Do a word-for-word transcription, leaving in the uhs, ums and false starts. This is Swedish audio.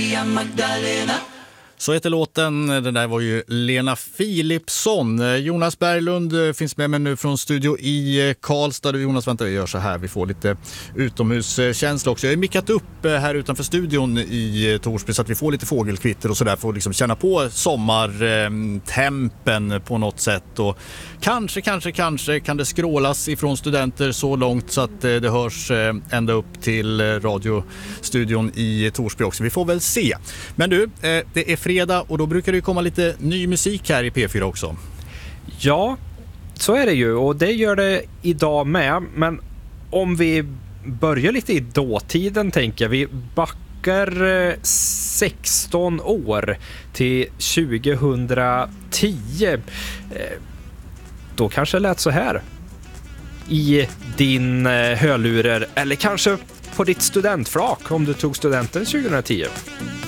Maria Magdalena. Så heter låten, det där var ju Lena Philipsson. Jonas Berglund finns med mig nu från studio i Karlstad. Jonas, vänta, vi gör så här, vi får lite utomhuskänsla också. Jag har mickat upp här utanför studion i Torsby så att vi får lite fågelkvitter och sådär, för att liksom känna på sommartempen på något sätt. Och kanske, kanske, kanske kan det skrålas ifrån studenter så långt så att det hörs ända upp till radiostudion i Torsby också. Vi får väl se. Men du, det är fredag och då brukar det ju komma lite ny musik här i P fyra också. Ja, så är det ju, och det gör det idag med. Men om vi börjar lite i dåtiden, tänker jag, vi backar sexton år till tjugohundratio. Då kanske det lät så här i din hörlurar, eller kanske på ditt studentflak om du tog studenten tjugohundratio.